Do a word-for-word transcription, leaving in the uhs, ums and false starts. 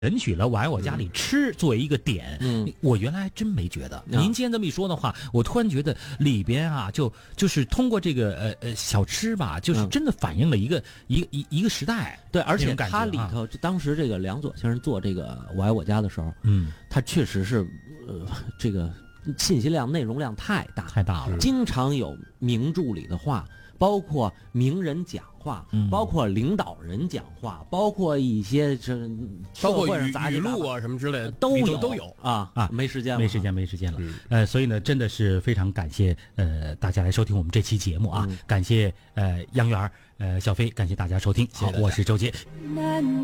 人取了我爱我家里吃作为一个点， 嗯， 我原来还真没觉得。 嗯、 您今天这么一说的话，我突然觉得里边啊，就就是通过这个呃呃小吃吧，就是真的反映了一个、嗯、一个一一个时代。 对，而且它里头， 啊、 当时这个梁左先生做这个我爱我家的时候， 嗯， 他确实是呃这个信息量、内容量太大太大了， 经常有名著里的话。包括名人讲话， 嗯、 包括领导人讲话，包括一些这包括语语录啊什么之类的都有都有啊啊， 没时间了， 没时间，没时间了。 嗯、 呃，所以呢，真的是非常感谢呃大家来收听我们这期节目啊， 嗯、 感谢呃杨元呃小飞，感谢大家收听。好，我是周杰。